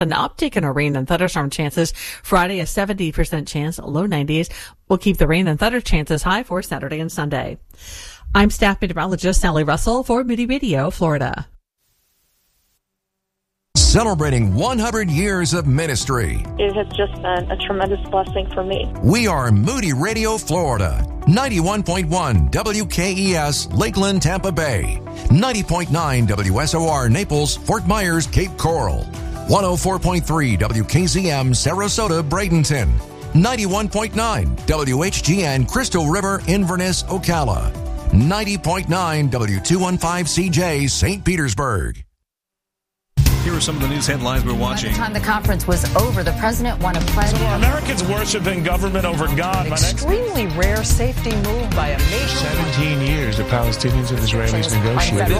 An uptick in our rain and thunderstorm chances. Friday, a 70% chance, low 90s. We'll keep the rain and thunder chances high for Saturday and Sunday. I'm staff meteorologist Sally Russell for Moody Radio, Florida. Celebrating 100 years of ministry. It has just been a tremendous blessing for me. We are Moody Radio, Florida. 91.1 WKES, Lakeland, Tampa Bay. 90.9 WSOR, Naples, Fort Myers, Cape Coral. 104.3 WKZM, Sarasota, Bradenton. 91.9 WHGN, Crystal River, Inverness, Ocala. 90.9 W215CJ, St. Petersburg. Here are some of the news headlines we're watching. By the time the conference was over, the president won a pledge. So Americans worshiping government over God. An extremely rare safety move by a nation. 17 years the Palestinians and Israelis negotiated.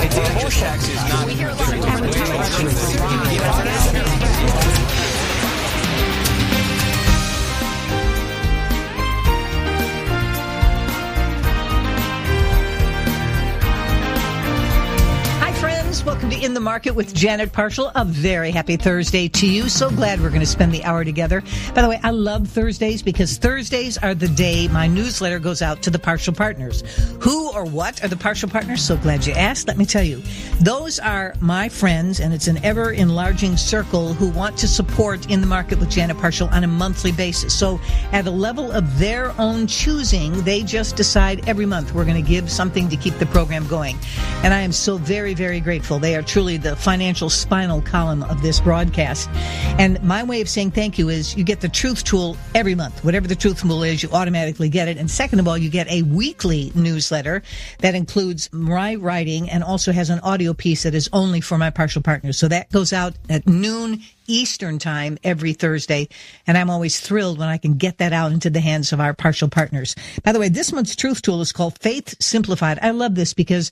Welcome to In the Market with Janet Parshall. A very happy Thursday to you. So glad we're going to spend the hour together. By the way, I love Thursdays because Thursdays are the day my newsletter goes out to the Parshall Partners. Who or what are the Parshall Partners? So glad you asked. Let me tell you. Those are my friends, and it's an ever-enlarging circle who want to support In the Market with Janet Parshall on a monthly basis. So at a level of their own choosing, they just decide every month we're going to give something to keep the program going. And I am so very, very grateful. They are truly the financial spinal column of this broadcast. And my way of saying thank you is you get the Truth Tool every month. Whatever the Truth Tool is, you automatically get it. And second of all, you get a weekly newsletter that includes my writing and also has an audio piece that is only for my Parshall Partners. So that goes out at noon Eastern time every Thursday, and I'm always thrilled when I can get that out into the hands of our Parshall Partners. By the way, this month's Truth Tool is called Faith Simplified. I love this because,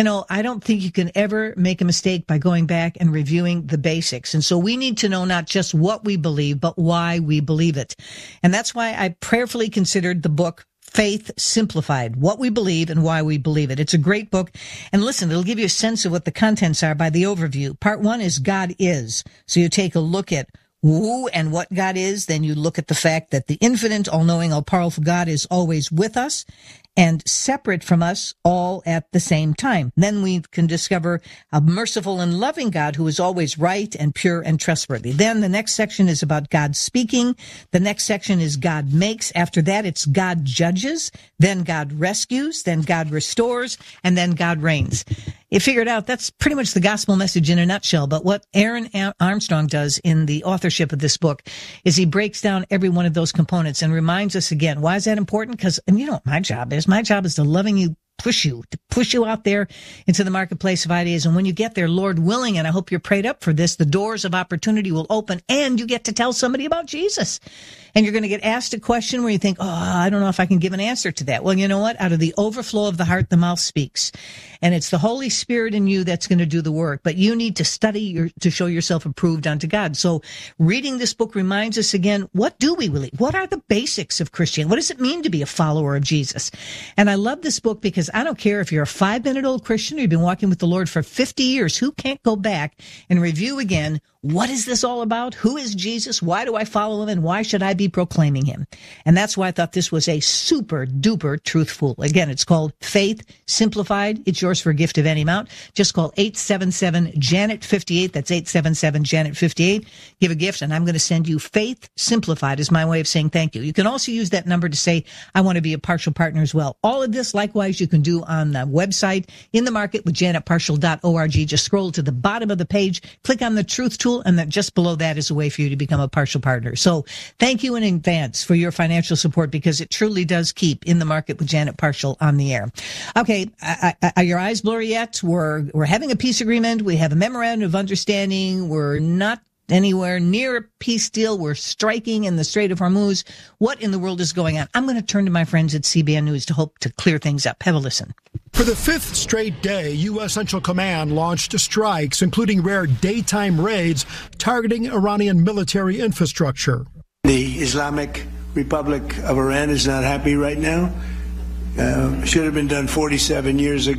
I don't think you can ever make a mistake by going back and reviewing the basics. And so we need to know not just what we believe, but why we believe it. And that's why I prayerfully considered the book Faith Simplified, What We Believe and Why We Believe It. It's a great book. And listen, it'll give you a sense of what the contents are by the overview. Part 1 is God is. So you take a look at who and what God is. Then you look at the fact that the infinite, all-knowing, all-powerful God is always with us and separate from us all at the same time. Then we can discover a merciful and loving God who is always right and pure and trustworthy. Then the next section is about God speaking. The next section is God makes. After that, it's God judges. Then God rescues. Then God restores. And then God reigns. You figure it out. That's pretty much the gospel message in a nutshell. But what Aaron Armstrong does in the authorship of this book is he breaks down every one of those components and reminds us again. Why is that important? Because, and you know what my job is? My job is to push you out there into the marketplace of ideas. And when you get there, Lord willing, and I hope you're prayed up for this, the doors of opportunity will open and you get to tell somebody about Jesus. And you're going to get asked a question where you think, I don't know if I can give an answer to that. Well, you know what? Out of the overflow of the heart, the mouth speaks. And it's the Holy Spirit in you that's going to do the work. But you need to study to show yourself approved unto God. So reading this book reminds us again, what do we believe? What are the basics of Christianity? What does it mean to be a follower of Jesus? And I love this book because I don't care if you're a 5-minute-old Christian or you've been walking with the Lord for 50 years. Who can't go back and review again? What is this all about? Who is Jesus? Why do I follow him? And why should I be proclaiming him? And that's why I thought this was a super duper truthful. Again, it's called Faith Simplified. It's yours for a gift of any amount. Just call 877-JANET-58. That's 877-JANET-58. Give a gift and I'm going to send you Faith Simplified as my way of saying thank you. You can also use that number to say, I want to be a Parshall Partner as well. All of this, likewise, you can do on the website, In the Market with JanetParshall.org. Just scroll to the bottom of the page, click on the Truth Tool, and then just below that is a way for you to become a Parshall Partner. So thank you in advance for your financial support because it truly does keep In the Market with Janet Parshall on the air. Okay, are your eyes blurry yet? We're having a peace agreement. We have a memorandum of understanding. We're not anywhere near a peace deal. We're striking in the Strait of Hormuz. What in the world is going on? I'm going to turn to my friends at CBN News to hope to clear things up. Have a listen. For the 5th straight day, U.S. Central Command launched strikes, including rare daytime raids targeting Iranian military infrastructure. The Islamic Republic of Iran is not happy right now. Should have been done 47 years ago.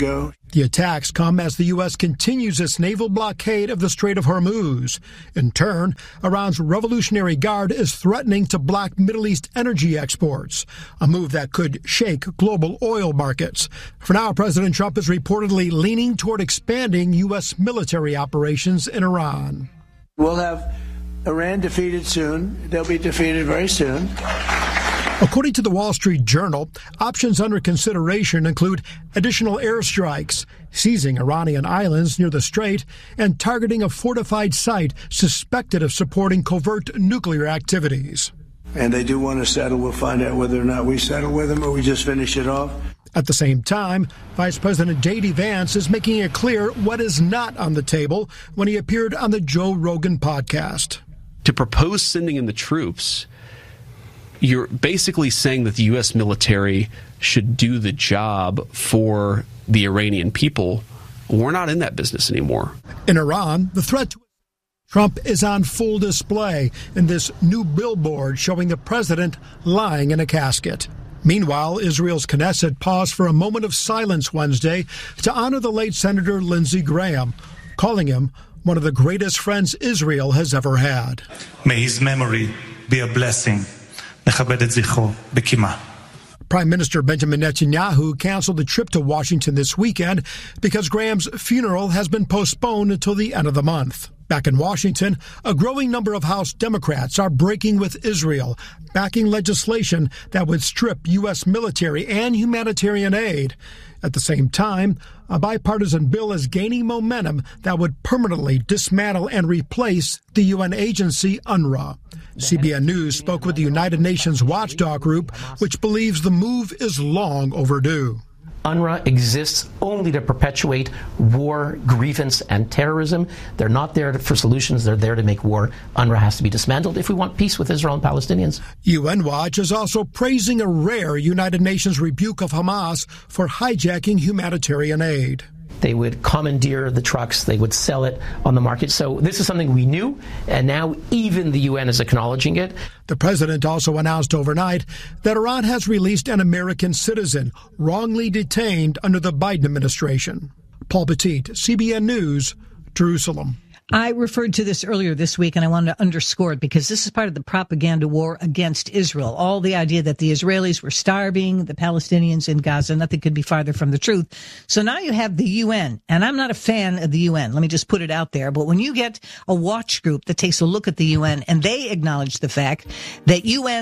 The attacks come as the U.S. continues its naval blockade of the Strait of Hormuz. In turn, Iran's Revolutionary Guard is threatening to block Middle East energy exports, a move that could shake global oil markets. For now, President Trump is reportedly leaning toward expanding U.S. military operations in Iran. We'll have Iran defeated soon. They'll be defeated very soon. According to the Wall Street Journal, options under consideration include additional airstrikes, seizing Iranian islands near the strait, and targeting a fortified site suspected of supporting covert nuclear activities. And they do want to settle. We'll find out whether or not we settle with them or we just finish it off. At the same time, Vice President J.D. Vance is making it clear what is not on the table when he appeared on the Joe Rogan podcast. To propose sending in the troops, you're basically saying that the U.S. military should do the job for the Iranian people. We're not in that business anymore. In Iran, the threat to Trump is on full display in this new billboard showing the president lying in a casket. Meanwhile, Israel's Knesset paused for a moment of silence Wednesday to honor the late Senator Lindsey Graham, calling him one of the greatest friends Israel has ever had. May his memory be a blessing. Prime Minister Benjamin Netanyahu canceled the trip to Washington this weekend because Graham's funeral has been postponed until the end of the month. Back in Washington, a growing number of House Democrats are breaking with Israel, backing legislation that would strip U.S. military and humanitarian aid. At the same time, a bipartisan bill is gaining momentum that would permanently dismantle and replace the UN agency UNRWA. CBN News spoke with the United Nations Watchdog Group, which believes the move is long overdue. UNRWA exists only to perpetuate war, grievance, and terrorism. They're not there for solutions. They're there to make war. UNRWA has to be dismantled if we want peace with Israel and Palestinians. UN Watch is also praising a rare United Nations rebuke of Hamas for hijacking humanitarian aid. They would commandeer the trucks. They would sell it on the market. So this is something we knew, and now even the UN is acknowledging it. The president also announced overnight that Iran has released an American citizen wrongly detained under the Biden administration. Paul Petit, CBN News, Jerusalem. I referred to this earlier this week, and I wanted to underscore it because this is part of the propaganda war against Israel. All the idea that the Israelis were starving the Palestinians in Gaza, nothing could be farther from the truth. So now you have the UN, and I'm not a fan of the UN. Let me just put it out there. But when you get a watch group that takes a look at the UN, and they acknowledge the fact that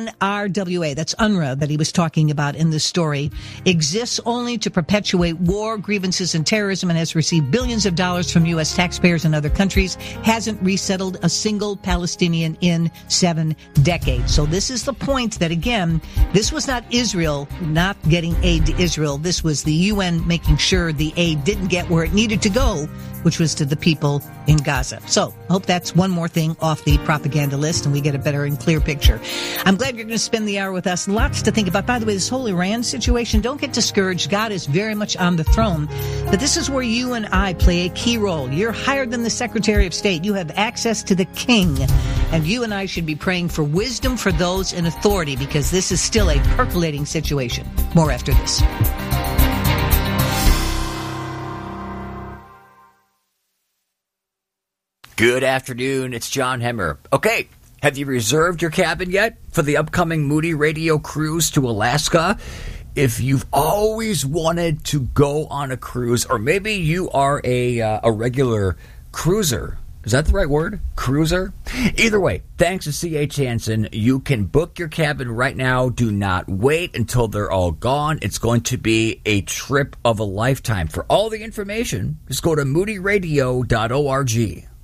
UNRWA, that's UNRWA that he was talking about in this story, exists only to perpetuate war, grievances, and terrorism, and has received billions of dollars from U.S. taxpayers and other countries, hasn't resettled a single Palestinian in 7 decades. So this is the point that, again, this was not Israel not getting aid to Israel. This was the UN making sure the aid didn't get where it needed to go, which was to the people in Gaza. So I hope that's one more thing off the propaganda list and we get a better and clear picture. I'm glad you're going to spend the hour with us. Lots to think about. By the way, this whole Iran situation, don't get discouraged. God is very much on the throne. But this is where you and I play a key role. You're higher than the Secretary of State. You have access to the king. And you and I should be praying for wisdom for those in authority because this is still a percolating situation. More after this. Good afternoon, it's John Hemmer. Okay, have you reserved your cabin yet for the upcoming Moody Radio cruise to Alaska? If you've always wanted to go on a cruise, or maybe you are a regular cruiser, is that the right word? Cruiser? Either way, thanks to C.H. Hansen, you can book your cabin right now. Do not wait until they're all gone. It's going to be a trip of a lifetime. For all the information, just go to moodyradio.org.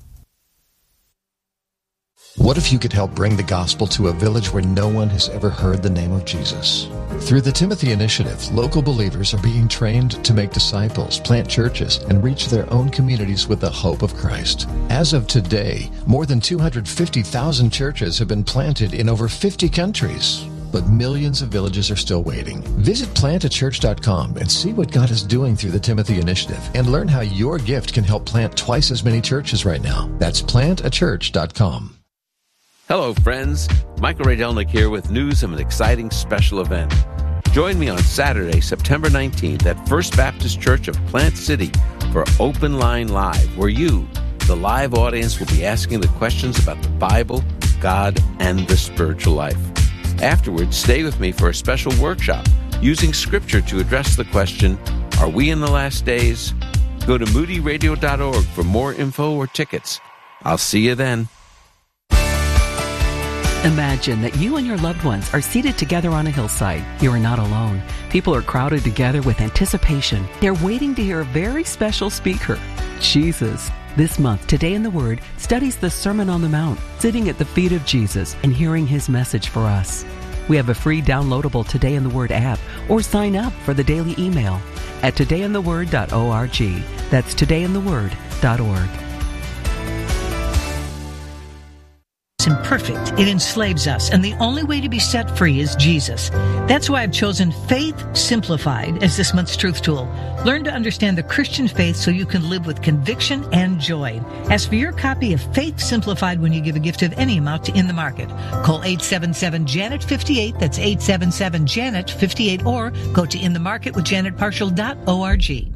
What if you could help bring the gospel to a village where no one has ever heard the name of Jesus? Through the Timothy Initiative, local believers are being trained to make disciples, plant churches, and reach their own communities with the hope of Christ. As of today, more than 250,000 churches have been planted in over 50 countries. But millions of villages are still waiting. Visit plantachurch.com and see what God is doing through the Timothy Initiative and learn how your gift can help plant twice as many churches right now. That's plantachurch.com. Hello, friends. Michael Ray Delnick here with news of an exciting special event. Join me on Saturday, September 19th at First Baptist Church of Plant City for Open Line Live, where you, the live audience, will be asking the questions about the Bible, God, and the spiritual life. Afterwards, stay with me for a special workshop using Scripture to address the question, are we in the last days? Go to moodyradio.org for more info or tickets. I'll see you then. Imagine that you and your loved ones are seated together on a hillside. You are not alone. People are crowded together with anticipation. They're waiting to hear a very special speaker, Jesus. This month, Today in the Word studies the Sermon on the Mount, sitting at the feet of Jesus and hearing his message for us. We have a free downloadable Today in the Word app, or sign up for the daily email at todayintheword.org. That's todayintheword.org. Imperfect. It enslaves us, and the only way to be set free is Jesus. That's why I've chosen Faith Simplified as this month's truth tool. Learn to understand the Christian faith so you can live with conviction and joy. Ask for your copy of Faith Simplified when you give a gift of any amount to In the Market. Call 877-JANET-58, that's 877-JANET-58, or go to inthemarketwithjanetparshall.org.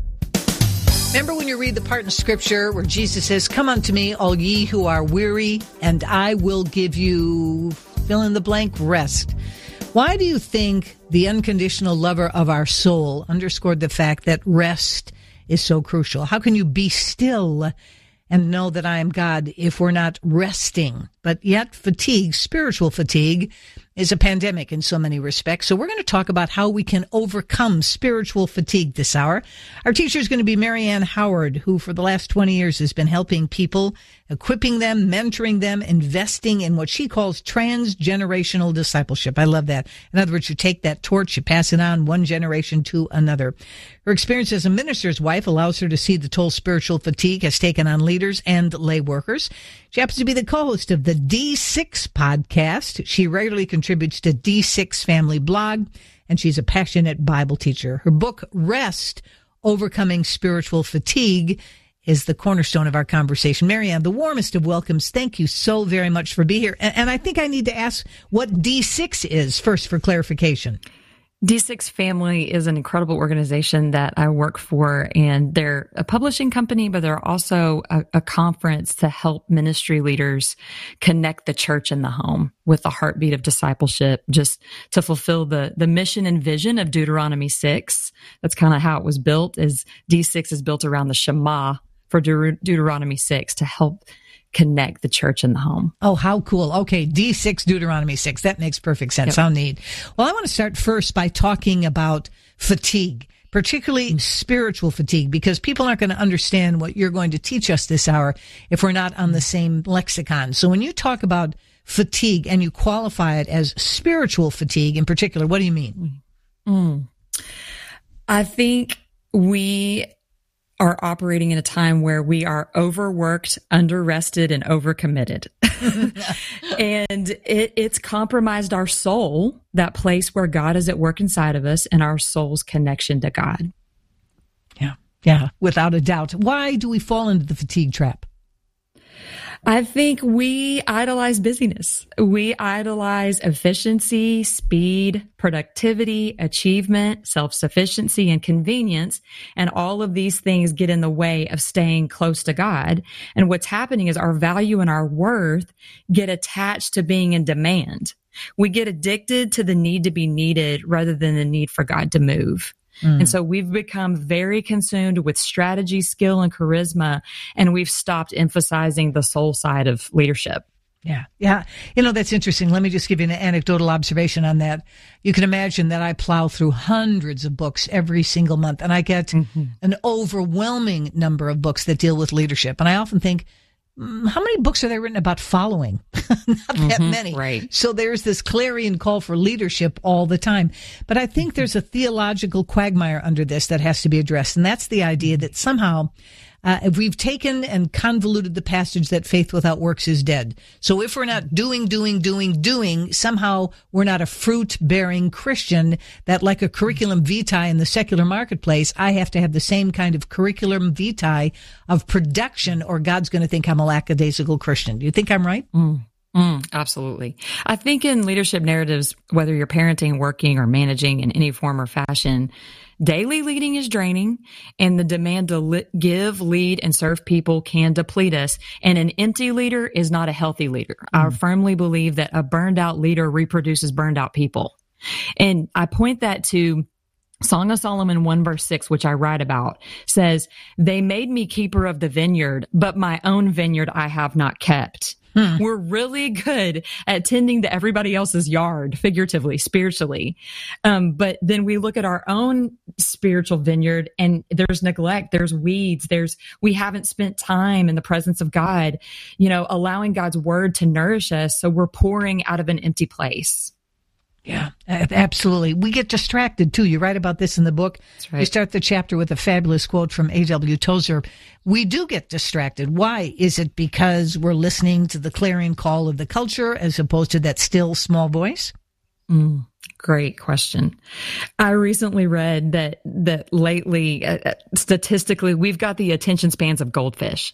Remember when you read the part in Scripture where Jesus says, "Come unto me, all ye who are weary, and I will give you," fill in the blank, rest. Why do you think the unconditional lover of our soul underscored the fact that rest is so crucial? How can you be still and know that I am God if we're not resting? But yet fatigue, spiritual fatigue, is a pandemic in so many respects. So we're going to talk about how we can overcome spiritual fatigue this hour. Our teacher is going to be Marianne Howard, who for the last 20 years has been helping people, equipping them, mentoring them, investing in what she calls transgenerational discipleship. I love that. In other words, you take that torch, you pass it on one generation to another. Her experience as a minister's wife allows her to see the toll spiritual fatigue has taken on leaders and lay workers. She happens to be the co-host of the D6 podcast. She regularly contributes to D6 Family Blog, and she's a passionate Bible teacher. Her book, Rest, Overcoming Spiritual Fatigue, is the cornerstone of our conversation. Marianne, the warmest of welcomes. Thank you so very much for being here. And I think I need to ask what D6 is first for clarification. D6 Family is an incredible organization that I work for, and they're a publishing company, but they're also a conference to help ministry leaders connect the church and the home with the heartbeat of discipleship, just to fulfill the mission and vision of Deuteronomy 6. That's kind of how it was built. Is D6 is built around the Shema for Deuteronomy 6 to help connect the church and the home. Oh, how cool. Okay, D6, Deuteronomy 6. That makes perfect sense. Yep. How neat. Well, I want to start first by talking about fatigue, particularly spiritual fatigue, because people aren't going to understand what you're going to teach us this hour if we're not on the same lexicon. So when you talk about fatigue and you qualify it as spiritual fatigue in particular, what do you mean? I think we are operating in a time where we are overworked, underrested, and overcommitted. And it's compromised our soul, that place where God is at work inside of us, and our soul's connection to God. Yeah, without a doubt. Why do we fall into the fatigue trap? I think we idolize busyness. We idolize efficiency, speed, productivity, achievement, self-sufficiency, and convenience. And all of these things get in the way of staying close to God. And what's happening is our value and our worth get attached to being in demand. We get addicted to the need to be needed rather than the need for God to move. And so we've become very consumed with strategy, skill, and charisma, and we've stopped emphasizing the soul side of leadership. Yeah. You know, that's interesting. Let me just give you an anecdotal observation on that. You can imagine that I plow through hundreds of books every single month, and I get an overwhelming number of books that deal with leadership. And I often think, how many books are there written about following? Not that many. Right. So there's this clarion call for leadership all the time. But I think there's a theological quagmire under this that has to be addressed. And that's the idea that somehow if we've taken and convoluted the passage that faith without works is dead. So if we're not doing, somehow we're not a fruit-bearing Christian, that like a curriculum vitae in the secular marketplace, I have to have the same kind of curriculum vitae of production, or God's going to think I'm a lackadaisical Christian. Do you think I'm right? Absolutely. I think in leadership narratives, whether you're parenting, working, or managing in any form or fashion, daily leading is draining, and the demand to give, lead, and serve people can deplete us. And an empty leader is not a healthy leader. I firmly believe that a burned out leader reproduces burned out people. And I point that to Song of Solomon 1 verse 6, which I write about, says, "They made me keeper of the vineyard, but my own vineyard I have not kept." We're really good at tending to everybody else's yard, figuratively, spiritually. But then we look at our own spiritual vineyard and there's neglect, there's weeds, we haven't spent time in the presence of God, allowing God's word to nourish us. So we're pouring out of an empty place. Yeah, absolutely. We get distracted, too. You write about this in the book. That's right. You start the chapter with a fabulous quote from A.W. Tozer. We do get distracted. Why? Is it because we're listening to the clarion call of the culture as opposed to that still small voice? Great question. I recently read that lately, statistically, we've got the attention spans of goldfish.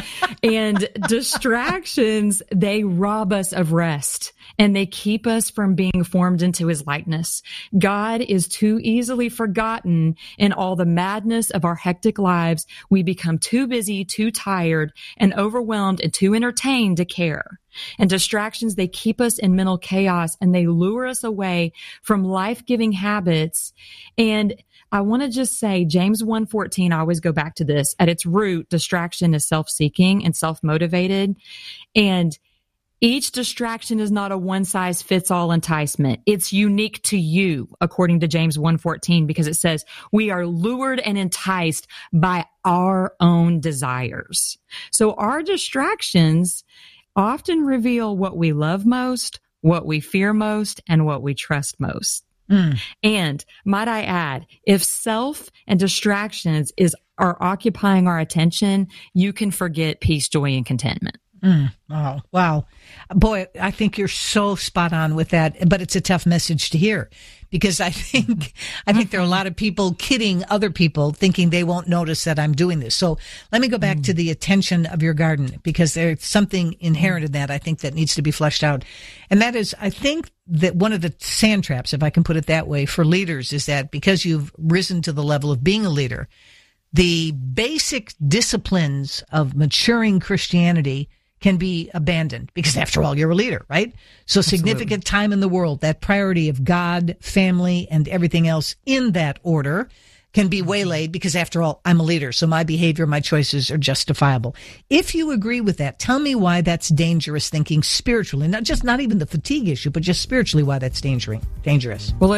And distractions, they rob us of rest and they keep us from being formed into his likeness. God is too easily forgotten in all the madness of our hectic lives. We become too busy, too tired, and overwhelmed and too entertained to care. And distractions, they keep us in mental chaos and they lure us away from life-giving habits. And I want to just say, James 1:14, I always go back to this. At its root, distraction is self-seeking and self-motivated. And each distraction is not a one-size-fits-all enticement. It's unique to you, according to James 1:14, because it says, we are lured and enticed by our own desires. So our distractions often reveal what we love most, what we fear most, and what we trust most. And might I add, if self and distractions are occupying our attention, you can forget peace, joy, and contentment. Oh, wow. Boy, I think you're so spot on with that, but it's a tough message to hear because I think there are a lot of people kidding other people thinking they won't notice that I'm doing this. So let me go back to the attention of your garden because there's something inherent in that I think that needs to be fleshed out. And that is, I think that one of the sand traps, if I can put it that way, for leaders is that because you've risen to the level of being a leader, the basic disciplines of maturing Christianity can be abandoned because after all, you're a leader, right? So significant time in the world, that priority of God, family, and everything else in that order can be waylaid because after all, I'm a leader. So my behavior, my choices are justifiable. If you agree with that, tell me why that's dangerous thinking spiritually, not even the fatigue issue, but just spiritually why that's dangerous. Well,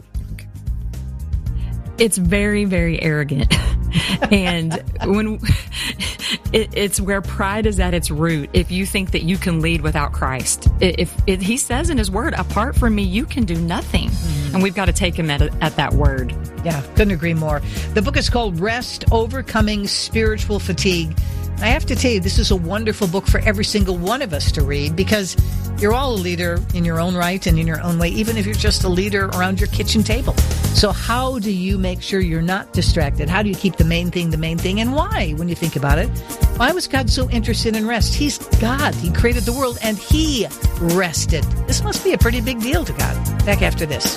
it's very, very arrogant. And when it's where pride is at its root. If you think that you can lead without Christ, if he says in his word, apart from me, you can do nothing. And we've got to take him at that word. Yeah, couldn't agree more. The book is called Rest, Overcoming Spiritual Fatigue. I have to tell you, this is a wonderful book for every single one of us to read because you're all a leader in your own right and in your own way, even if you're just a leader around your kitchen table. So how do you make sure you're not distracted? How do you keep the main thing, and why, when you think about it? Why was God so interested in rest? He's God. He created the world and he rested. This must be a pretty big deal to God. Back after this.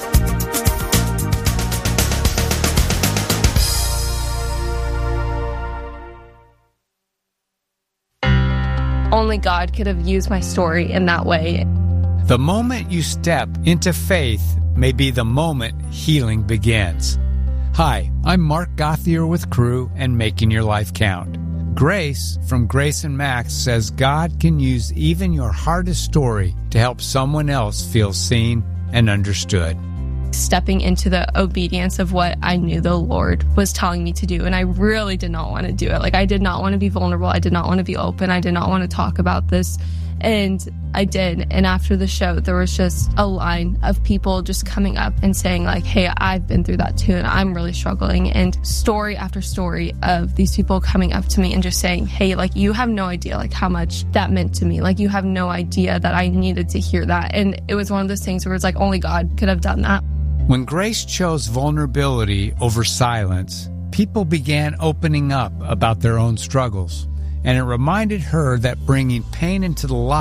Only God could have used my story in that way. The moment you step into faith may be the moment healing begins. Hi, I'm Mark Gothier with Crew and Making Your Life Count. Grace from Grace and Max says God can use even your hardest story to help someone else feel seen and understood. Stepping into the obedience of what I knew the Lord was telling me to do. And I really did not want to do it. I did not want to be vulnerable. I did not want to be open. I did not want to talk about this. And I did. And after the show, there was just a line of people just coming up and saying hey, I've been through that too. And I'm really struggling. And story after story of these people coming up to me and just saying, hey, you have no idea how much that meant to me. You have no idea that I needed to hear that. And it was one of those things where it's only God could have done that. When Grace chose vulnerability over silence, people began opening up about their own struggles, and it reminded her that bringing pain into the light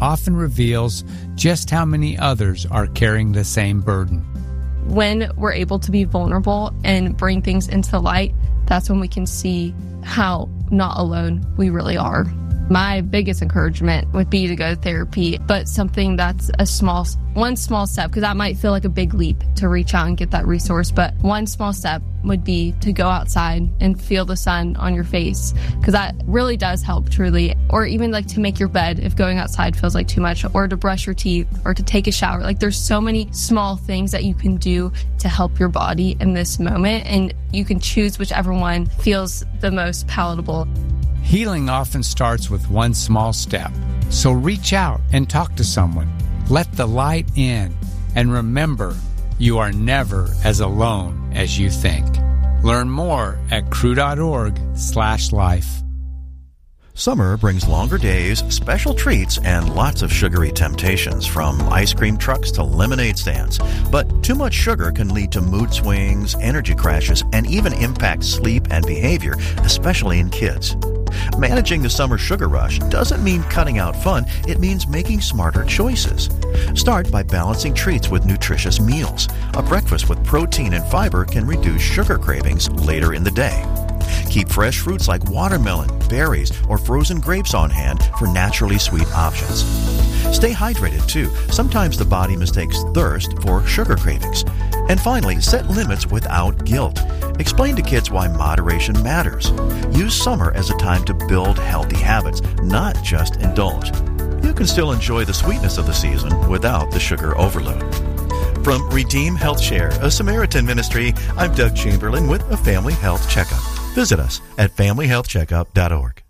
often reveals just how many others are carrying the same burden. When we're able to be vulnerable and bring things into the light, that's when we can see how not alone we really are. My biggest encouragement would be to go to therapy, but something that's one small step, because that might feel like a big leap to reach out and get that resource, but one small step would be to go outside and feel the sun on your face, because that really does help truly. Or even like to make your bed if going outside feels like too much, or to brush your teeth, or to take a shower. Like there's so many small things that you can do to help your body in this moment, and you can choose whichever one feels the most palatable. Healing often starts with one small step. So reach out and talk to someone. Let the light in. And remember, you are never as alone as you think. Learn more at cru.org/life. Summer brings longer days, special treats, and lots of sugary temptations, from ice cream trucks to lemonade stands. But too much sugar can lead to mood swings, energy crashes, and even impact sleep and behavior, especially in kids. Managing the summer sugar rush doesn't mean cutting out fun. It means making smarter choices. Start by balancing treats with nutritious meals. A breakfast with protein and fiber can reduce sugar cravings later in the day. Keep fresh fruits like watermelon, berries, or frozen grapes on hand for naturally sweet options. Stay hydrated, too. Sometimes the body mistakes thirst for sugar cravings. And finally, set limits without guilt. Explain to kids why moderation matters. Use summer as a time to build healthy habits, not just indulge. You can still enjoy the sweetness of the season without the sugar overload. From Redeem Health Share, a Samaritan ministry, I'm Doug Chamberlain with a Family Health Checkup. Visit us at familyhealthcheckup.org.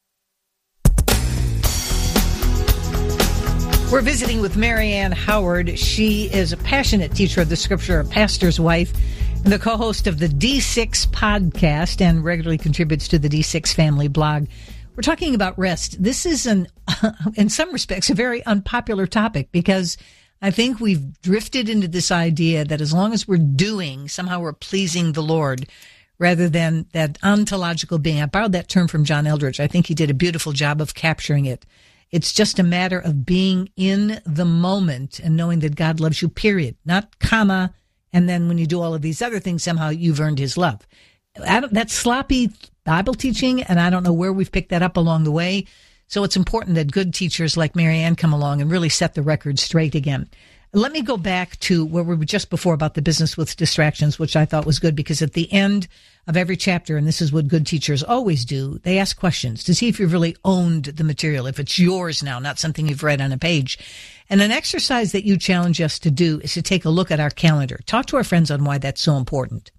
We're visiting with Marianne Howard. She is a passionate teacher of the Scripture, a pastor's wife, and the co-host of the D6 podcast, and regularly contributes to the D6 Family blog. We're talking about rest. This is, in some respects, a very unpopular topic, because I think we've drifted into this idea that as long as we're doing, somehow we're pleasing the Lord, rather than that ontological being. I borrowed that term from John Eldridge. I think he did a beautiful job of capturing it. It's just a matter of being in the moment and knowing that God loves you, period. Not comma, and then when you do all of these other things, somehow you've earned his love. That's sloppy Bible teaching, and I don't know where we've picked that up along the way. So it's important that good teachers like Marianne come along and really set the record straight again. Let me go back to where we were just before about the business with distractions, which I thought was good, because at the end of every chapter, and this is what good teachers always do, they ask questions to see if you've really owned the material, if it's yours now, not something you've read on a page. And an exercise that you challenge us to do is to take a look at our calendar. Talk to our friends on why that's so important.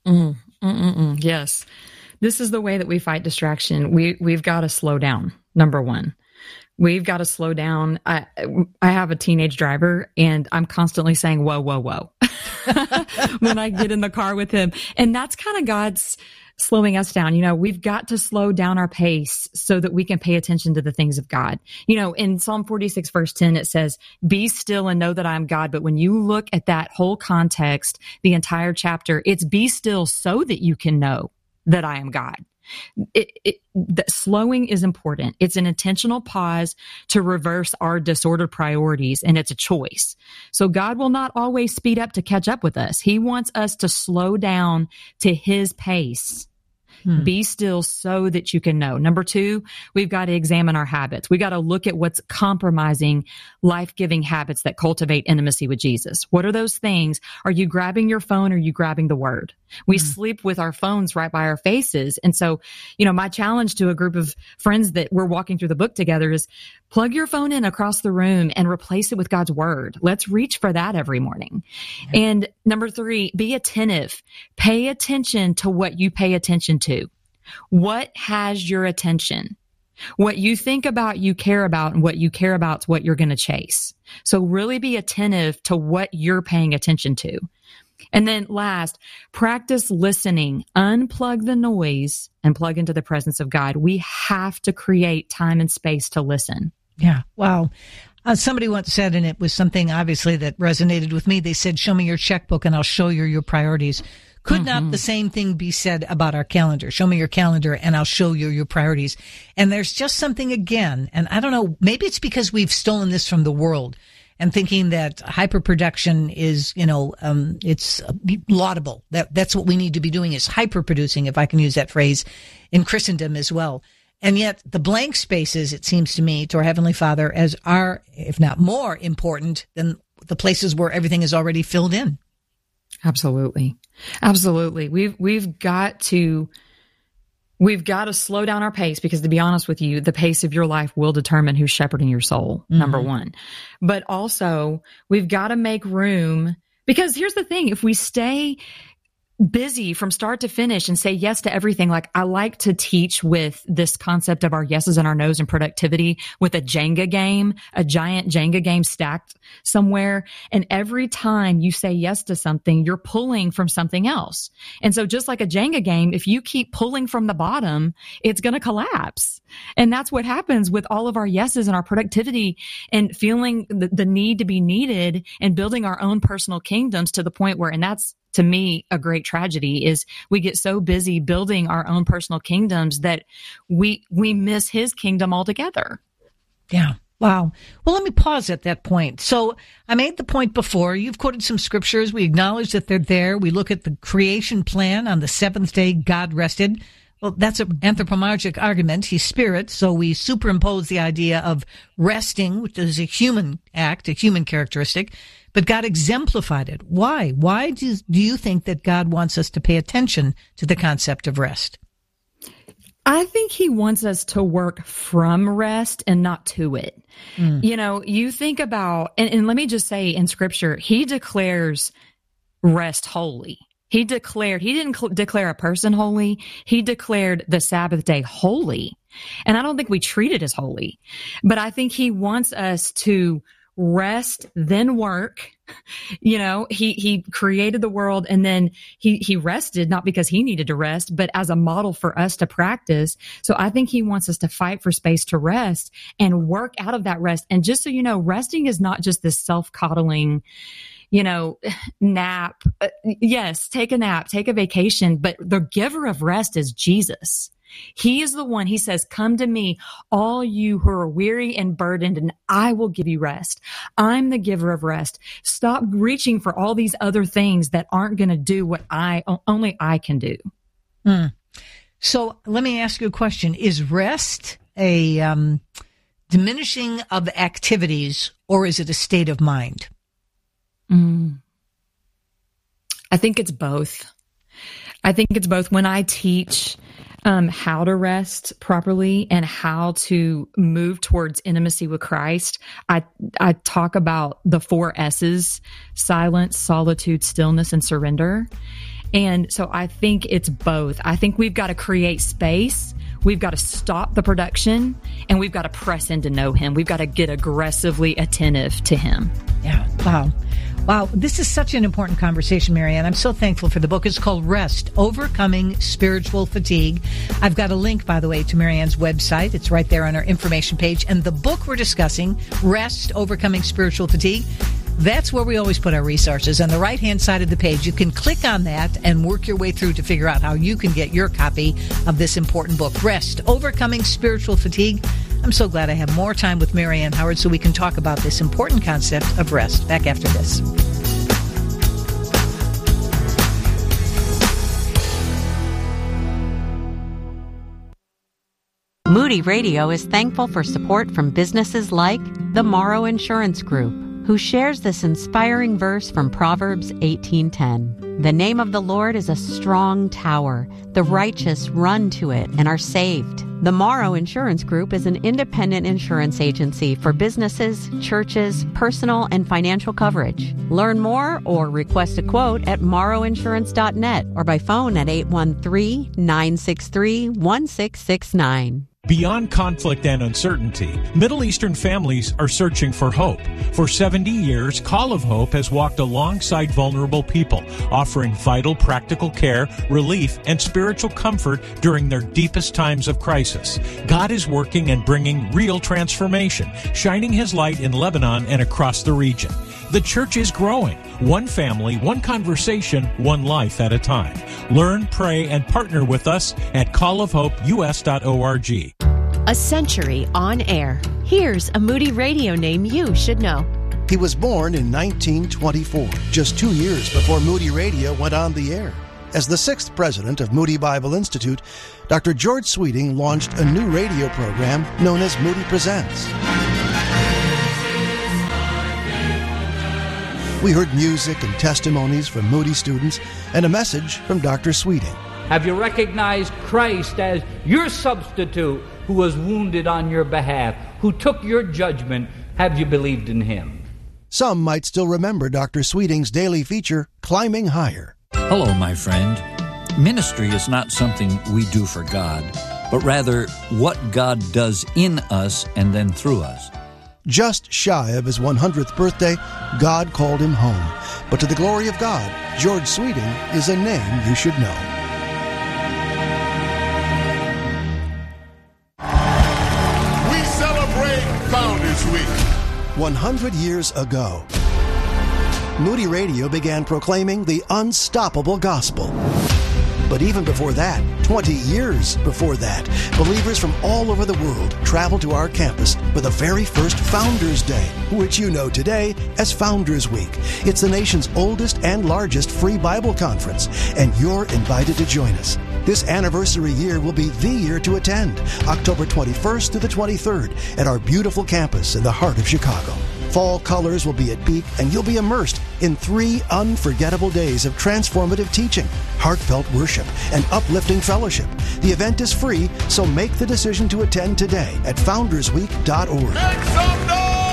Yes. This is the way that we fight distraction. We've got to slow down, number one. We've got to slow down. I have a teenage driver, and I'm constantly saying, whoa, whoa, whoa, when I get in the car with him. And that's kind of God's slowing us down. You know, we've got to slow down our pace so that we can pay attention to the things of God. You know, in Psalm 46, verse 10, it says, be still and know that I am God. But when you look at that whole context, the entire chapter, it's be still so that you can know that I am God. The slowing is important. It's an intentional pause to reverse our disordered priorities, and it's a choice. So God will not always speed up to catch up with us. He wants us to slow down to his pace. Be still so that you can know. Number two, we've got to examine our habits. We got to look at what's compromising life-giving habits that cultivate intimacy with Jesus. What are those things? Are you grabbing your phone or are you grabbing the word? We sleep with our phones right by our faces. And so, you know, my challenge to a group of friends that we're walking through the book together is plug your phone in across the room and replace it with God's word. Let's reach for that every morning. And number three, be attentive. Pay attention to what you pay attention to. What has your attention? What you think about, you care about, and what you care about is what you're going to chase. So really be attentive to what you're paying attention to. And then last, practice listening. Unplug the noise and plug into the presence of God. We have to create time and space to listen. Yeah. Wow. Somebody once said, and it was something obviously that resonated with me, they said, show me your checkbook and I'll show you your priorities. Could not the same thing be said about our calendar? Show me your calendar and I'll show you your priorities. And there's just something again, and I don't know, maybe it's because we've stolen this from the world and thinking that hyperproduction is, it's laudable. That's what we need to be doing, is hyperproducing, if I can use that phrase, in Christendom as well. And yet the blank spaces, it seems to me, to our Heavenly Father, as are, if not more important than the places where everything is already filled in. Absolutely. Absolutely. We've got to slow down our pace, because to be honest with you, the pace of your life will determine who's shepherding your soul, number one. But also we've got to make room, because here's the thing. If we stay busy from start to finish and say yes to everything. Like, I like to teach with this concept of our yeses and our nos and productivity with a Jenga game, a giant Jenga game stacked somewhere. And every time you say yes to something, you're pulling from something else. And so just like a Jenga game, if you keep pulling from the bottom, it's going to collapse. And that's what happens with all of our yeses and our productivity and feeling the need to be needed and building our own personal kingdoms to the point where, and that's, to me, a great tragedy, is we get so busy building our own personal kingdoms that we miss his kingdom altogether. Yeah. Wow. Well, let me pause at that point. So I made the point before. You've quoted some scriptures. We acknowledge that they're there. We look at the creation plan. On the seventh day, God rested. Well, that's an anthropomorphic argument. He's spirit. So we superimpose the idea of resting, which is a human act, a human characteristic. But God exemplified it. Why? Why do you think that God wants us to pay attention to the concept of rest? I think he wants us to work from rest and not to it. You know, you think about, and let me just say, in scripture, he declares rest holy. He didn't declare a person holy. He declared the Sabbath day holy. And I don't think we treat it as holy, but I think he wants us to rest, then work. You know, he created the world, and then he rested, not because he needed to rest, but as a model for us to practice. So I think he wants us to fight for space to rest and work out of that rest. And just so you know, resting is not just this self-coddling, nap. Yes, take a nap, take a vacation, but the giver of rest is Jesus. He is the one. He says, come to me, all you who are weary and burdened, and I will give you rest. I'm the giver of rest. Stop reaching for all these other things that aren't going to do what only I can do. So let me ask you a question. Is rest a diminishing of activities, or is it a state of mind? I think it's both. When I teach how to rest properly and how to move towards intimacy with Christ, I talk about the 4 S's: silence, solitude, stillness, and surrender. And so I think it's both. I think we've got to create space. We've got to stop the production, and we've got to press in to know him. We've got to get aggressively attentive to him. Yeah. Wow. This is such an important conversation, Marianne. I'm so thankful for the book. It's called Rest, Overcoming Spiritual Fatigue. I've got a link, by the way, to Marianne's website. It's right there on our information page. And the book we're discussing, Rest, Overcoming Spiritual Fatigue, that's where we always put our resources. On the right-hand side of the page, you can click on that and work your way through to figure out how you can get your copy of this important book, Rest, Overcoming Spiritual Fatigue. I'm so glad I have more time with Marianne Howard so we can talk about this important concept of rest. Back after this. Moody Radio is thankful for support from businesses like the Morrow Insurance Group, who shares this inspiring verse from Proverbs 18:10. The name of the Lord is a strong tower. The righteous run to it and are saved. The Morrow Insurance Group is an independent insurance agency for businesses, churches, personal and financial coverage. Learn more or request a quote at morrowinsurance.net or by phone at 813-963-1669. Beyond conflict and uncertainty, Middle Eastern families are searching for hope. For 70 years, Call of Hope has walked alongside vulnerable people, offering vital practical care, relief, and spiritual comfort during their deepest times of crisis. God is working and bringing real transformation, shining His light in Lebanon and across the region. The church is growing. One family, one conversation, one life at a time. Learn, pray, and partner with us at callofhopeus.org. A century on air. Here's a Moody Radio name you should know. He was born in 1924, just 2 years before Moody Radio went on the air. As the 6th president of Moody Bible Institute, Dr. George Sweeting launched a new radio program known as Moody Presents. We heard music and testimonies from Moody students and a message from Dr. Sweeting. Have you recognized Christ as your substitute who was wounded on your behalf, who took your judgment? Have you believed in Him? Some might still remember Dr. Sweeting's daily feature, Climbing Higher. Hello, my friend. Ministry is not something we do for God, but rather what God does in us and then through us. Just shy of his 100th birthday, God called him home. But to the glory of God, George Sweeting is a name you should know. We celebrate Founders Week. 100 years ago, Moody Radio began proclaiming the unstoppable gospel. But even before that, 20 years before that, believers from all over the world traveled to our campus for the very first Founders Day, which you know today as Founders Week. It's the nation's oldest and largest free Bible conference, and you're invited to join us. This anniversary year will be the year to attend, October 21st to the 23rd, at our beautiful campus in the heart of Chicago. Fall colors will be at peak, and you'll be immersed in 3 unforgettable days of transformative teaching, heartfelt worship, and uplifting fellowship. The event is free, so make the decision to attend today at foundersweek.org. Make some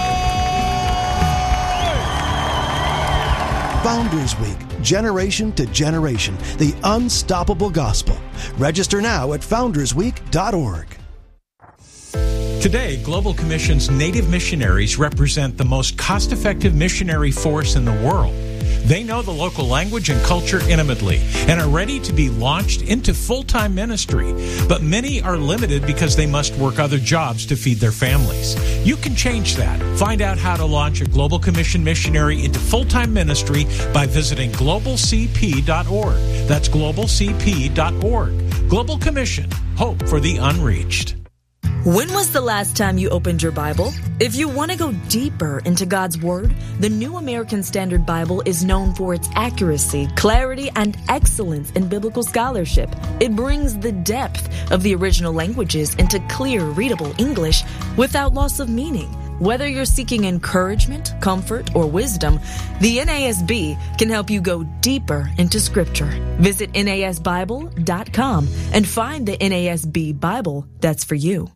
noise! Founders Week, generation to generation, the unstoppable gospel. Register now at foundersweek.org. Today, Global Commission's Native missionaries represent the most cost-effective missionary force in the world. They know the local language and culture intimately and are ready to be launched into full-time ministry. But many are limited because they must work other jobs to feed their families. You can change that. Find out how to launch a Global Commission missionary into full-time ministry by visiting globalcp.org. That's globalcp.org. Global Commission. Hope for the unreached. When was the last time you opened your Bible? If you want to go deeper into God's Word, the New American Standard Bible is known for its accuracy, clarity, and excellence in biblical scholarship. It brings the depth of the original languages into clear, readable English without loss of meaning. Whether you're seeking encouragement, comfort, or wisdom, the NASB can help you go deeper into Scripture. Visit NASBible.com and find the NASB Bible that's for you.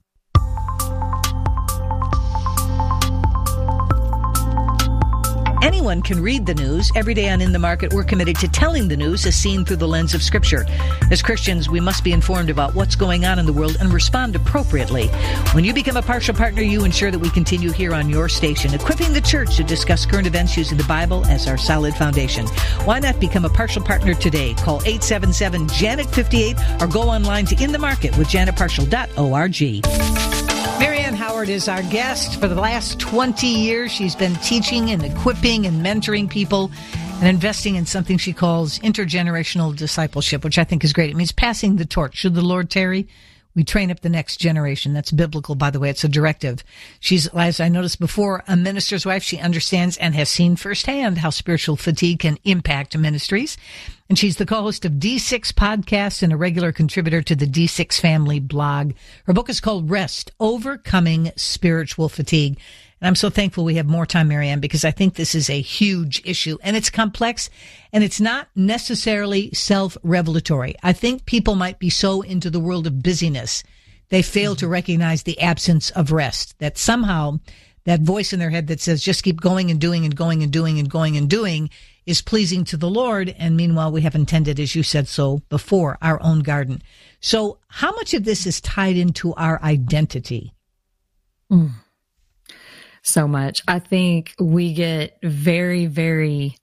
Anyone can read the news. Every day on In the Market, we're committed to telling the news as seen through the lens of Scripture. As Christians, we must be informed about what's going on in the world and respond appropriately. When you become a partial partner, you ensure that we continue here on your station, equipping the church to discuss current events using the Bible as our solid foundation. Why not become a partial partner today? Call 877-JANET-58 or go online to inthemarketwithjanetpartial.org. Marianne Howard is our guest. For the last 20 years, she's been teaching and equipping and mentoring people and investing in something she calls intergenerational discipleship, which I think is great. It means passing the torch. Should the Lord tarry, we train up the next generation. That's biblical, by the way. It's a directive. She's, as I noticed before, a minister's wife. She understands and has seen firsthand how spiritual fatigue can impact ministries. And she's the co-host of D6 Podcast and a regular contributor to the D6 Family blog. Her book is called Rest, Overcoming Spiritual Fatigue. And I'm so thankful we have more time, Marianne, because I think this is a huge issue. And it's complex, and it's not necessarily self-revelatory. I think people might be so into the world of busyness, they fail to recognize the absence of rest, that somehow that voice in their head that says, just keep going and doing and going and doing and going and doing is pleasing to the Lord. And meanwhile, we haven't tended, as you said so before, our own garden. So how much of this is tied into our identity? So much. I think we get very, very,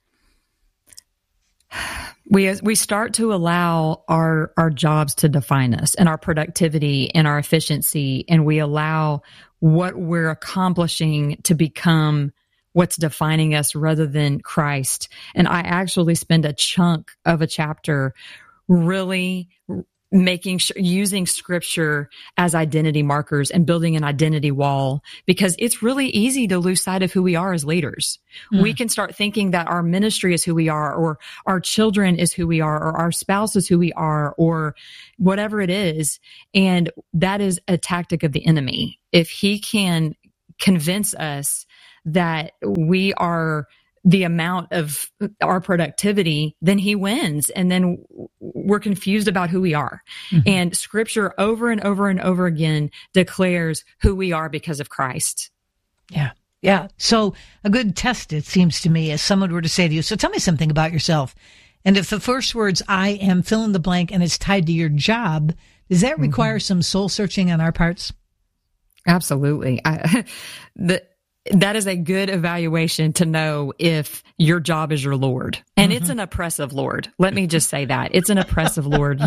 we start to allow our jobs to define us and our productivity and our efficiency, and we allow what we're accomplishing to become what's defining us rather than Christ. And I actually spend a chunk of a chapter really making sure, using scripture as identity markers and building an identity wall, because it's really easy to lose sight of who we are as leaders. We can start thinking that our ministry is who we are, or our children is who we are, or our spouse is who we are, or whatever it is. And that is a tactic of the enemy. If he can convince us that we are the amount of our productivity, then he wins. And then we're confused about who we are. And scripture over and over and over again declares who we are because of Christ. Yeah. Yeah. So a good test, it seems to me, as someone were to say to you, so tell me something about yourself. And if the first words, I am fill in the blank, and it's tied to your job, does that require some soul searching on our parts? Absolutely. That is a good evaluation to know if your job is your Lord. And it's an oppressive Lord. Let me just say that. It's an oppressive Lord.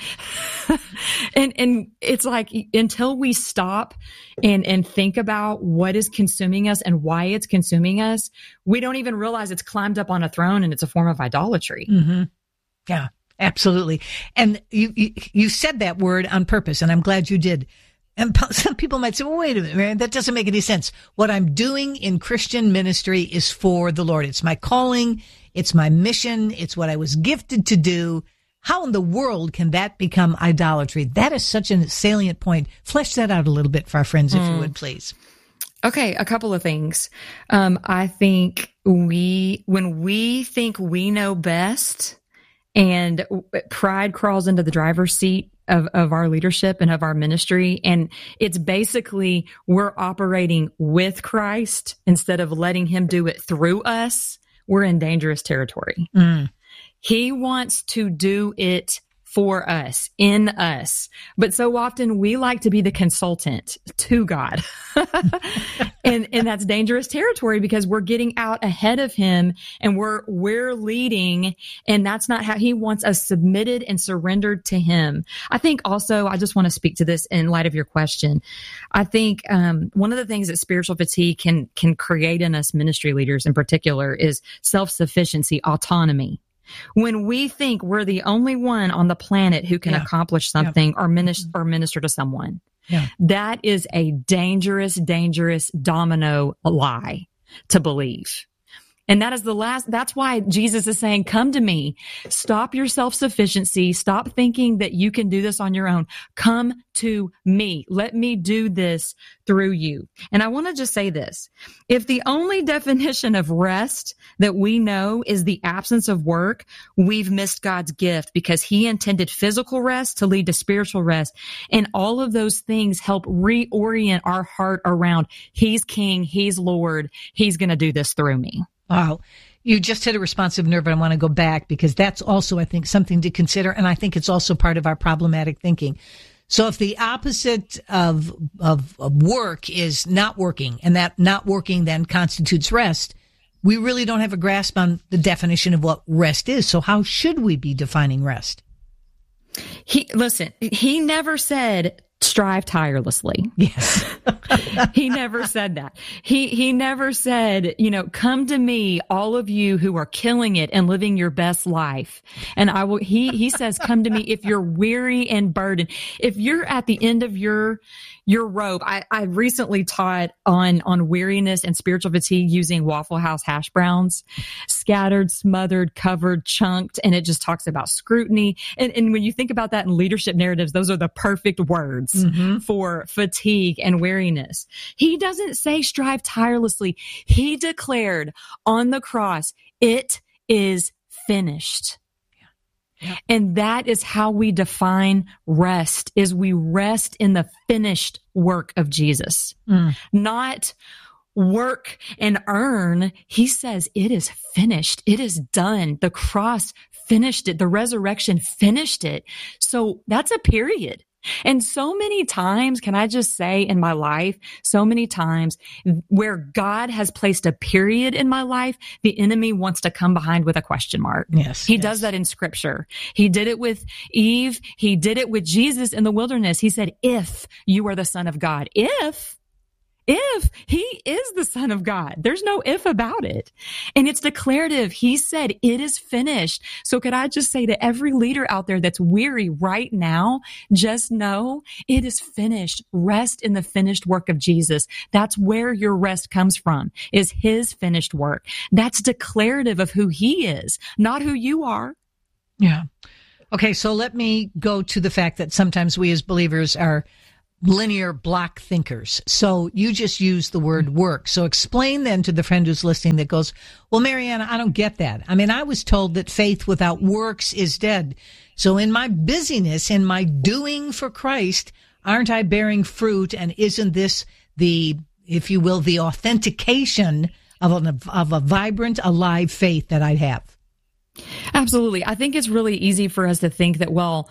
And it's like, until we stop and think about what is consuming us and why it's consuming us, we don't even realize it's climbed up on a throne and it's a form of idolatry. Yeah, absolutely. And you said that word on purpose, and I'm glad you did. And some people might say, well, wait a minute, man, that doesn't make any sense. What I'm doing in Christian ministry is for the Lord. It's my calling. It's my mission. It's what I was gifted to do. How in the world can that become idolatry? That is such a salient point. Flesh that out a little bit for our friends, if you would, please. Okay, a couple of things. I think when we think we know best and pride crawls into the driver's seat of our leadership and of our ministry, and it's basically we're operating with Christ instead of letting him do it through us, we're in dangerous territory. He wants to do it for us, in us. But so often we like to be the consultant to God. and that's dangerous territory, because we're getting out ahead of him and we're leading, and that's not how he wants us submitted and surrendered to him. I think also, I just want to speak to this in light of your question. I think one of the things that spiritual fatigue can create in us ministry leaders in particular is self-sufficiency, autonomy. When we think we're the only one on the planet who can accomplish something or minister to someone, that is a dangerous, dangerous domino lie to believe. And that's why Jesus is saying, come to me, stop your self-sufficiency, stop thinking that you can do this on your own. Come to me. Let me do this through you. And I want to just say this. If the only definition of rest that we know is the absence of work, we've missed God's gift, because he intended physical rest to lead to spiritual rest. And all of those things help reorient our heart around he's King, he's Lord, he's going to do this through me. Wow. You just hit a responsive nerve, and I want to go back, because that's also, I think, something to consider. And I think it's also part of our problematic thinking. So if the opposite of work is not working, and that not working then constitutes rest, we really don't have a grasp on the definition of what rest is. So how should we be defining rest? He never said strive tirelessly. Yes. He never said that. He never said, come to me, all of you who are killing it and living your best life. And he says, come to me if you're weary and burdened. If you're at the end of your rope. I recently taught on weariness and spiritual fatigue using Waffle House hash browns, scattered, smothered, covered, chunked. And it just talks about scrutiny. And when you think about that in leadership narratives, those are the perfect words for fatigue and weariness. He doesn't say strive tirelessly. He declared on the cross, it is finished. Yeah. And that is how we define rest, is we rest in the finished work of Jesus. Not work and earn. He says, it is finished. It is done. The cross finished it. The resurrection finished it. So that's a period. And so many times, can I just say in my life, so many times where God has placed a period in my life, the enemy wants to come behind with a question mark. Yes. He does that in scripture. He did it with Eve. He did it with Jesus in the wilderness. He said, if you are the Son of God, if he is the Son of God, there's no if about it. And it's declarative. He said, it is finished. So could I just say to every leader out there that's weary right now, just know it is finished. Rest in the finished work of Jesus. That's where your rest comes from, is his finished work. That's declarative of who he is, not who you are. Yeah. Okay. So let me go to the fact that sometimes we as believers are linear block thinkers. So you just use the word work. So explain then to the friend who's listening that goes, well, Marianna, I don't get that. I mean, I was told that faith without works is dead. So in my busyness, in my doing for Christ, aren't I bearing fruit? And isn't this the, if you will, the authentication of a vibrant, alive faith that I have? Absolutely. I think it's really easy for us to think that, well,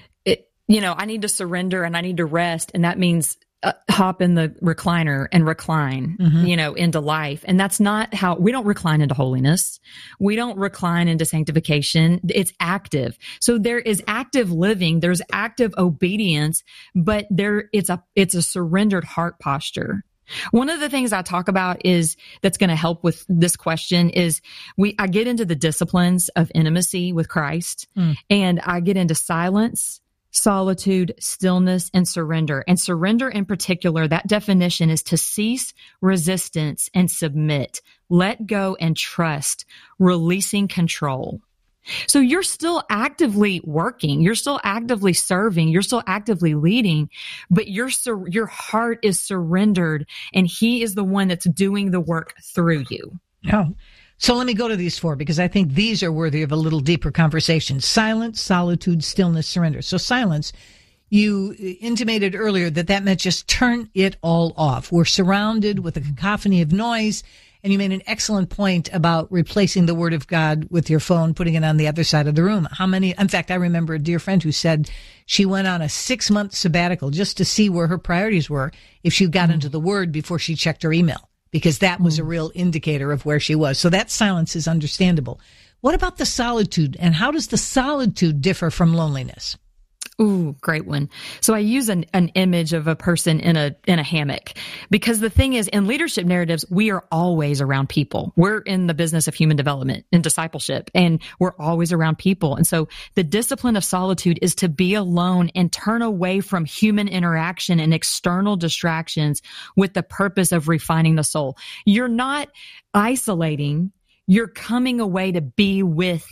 I need to surrender and I need to rest. And that means hop in the recliner and recline, into life. And that's not how we don't recline into holiness. We don't recline into sanctification. It's active. So there is active living. There's active obedience, but it's a surrendered heart posture. One of the things I talk about is that's going to help with this question is I get into the disciplines of intimacy with Christ, and I get into silence, solitude, stillness, and surrender. And surrender in particular, that definition is to cease resistance and submit, let go and trust, releasing control. So you're still actively working, you're still actively serving, you're still actively leading, but your heart is surrendered and he is the one that's doing the work through you. Yeah. So let me go to these four because I think these are worthy of a little deeper conversation. Silence, solitude, stillness, surrender. So silence, you intimated earlier that meant just turn it all off. We're surrounded with a cacophony of noise, and you made an excellent point about replacing the word of God with your phone, putting it on the other side of the room. In fact, I remember a dear friend who said she went on a 6-month sabbatical just to see where her priorities were if she got into the word before she checked her email, because that was a real indicator of where she was. So that silence is understandable. What about the solitude, and how does the solitude differ from loneliness? Ooh, great one. So I use an image of a person in a hammock, because the thing is, in leadership narratives, we are always around people. We're in the business of human development and discipleship, and we're always around people. And so the discipline of solitude is to be alone and turn away from human interaction and external distractions with the purpose of refining the soul. You're not isolating. You're coming away to be with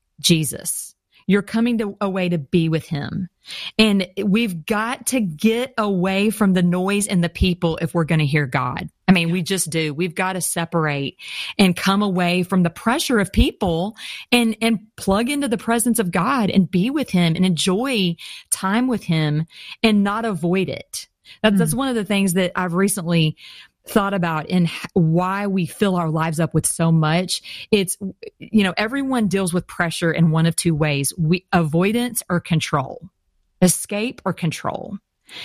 Jesus. You're coming away to be with him. And we've got to get away from the noise and the people if we're going to hear God. I mean, we just do. We've got to separate and come away from the pressure of people and plug into the presence of God and be with him and enjoy time with him and not avoid it. That's one of the things that I've recently thought about in why we fill our lives up with so much. It's, everyone deals with pressure in one of two ways: avoidance or control, escape or control.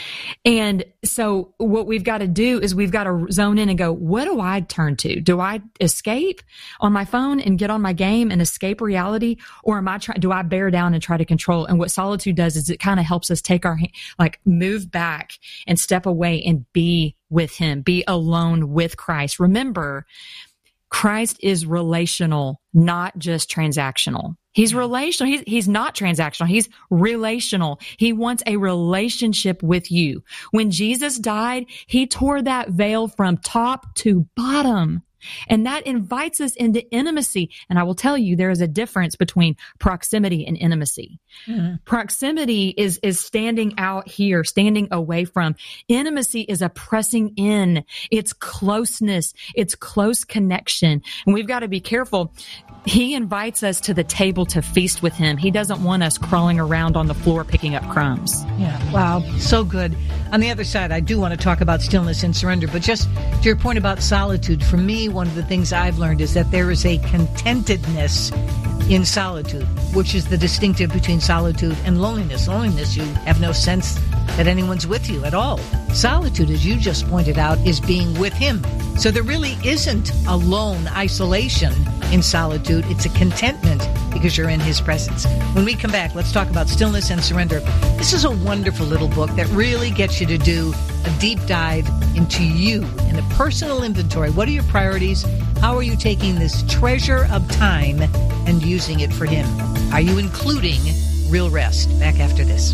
And so what we've got to do is we've got to zone in and go, what do I turn to? Do I escape on my phone and get on my game and escape reality? Or do I bear down and try to control? And what solitude does is it kind of helps us take move back and step away and be with him, be alone with Christ. Remember, Christ is relational, not just transactional. He's relational. He's not transactional. He's relational. He wants a relationship with you. When Jesus died, he tore that veil from top to bottom. And that invites us into intimacy. And I will tell you, there is a difference between proximity and intimacy. Mm-hmm. Proximity is standing out here, standing away from. Intimacy is a pressing in. It's closeness. It's close connection. And we've got to be careful. He invites us to the table to feast with him. He doesn't want us crawling around on the floor picking up crumbs. Yeah. Wow. So good. On the other side, I do want to talk about stillness and surrender, but just to your point about solitude, for me, one of the things I've learned is that there is a contentedness in solitude, which is the distinctive between solitude and loneliness. Loneliness, you have no sense that anyone's with you at all. Solitude, as you just pointed out, is being with him. So there really isn't a lone isolation in solitude. It's a contentment because you're in his presence. When we come back, let's talk about stillness and surrender. This is a wonderful little book that really gets you to do a deep dive into you in a personal inventory. What are your priorities? How are you taking this treasure of time and using it for him? Are you including real rest? Back after this.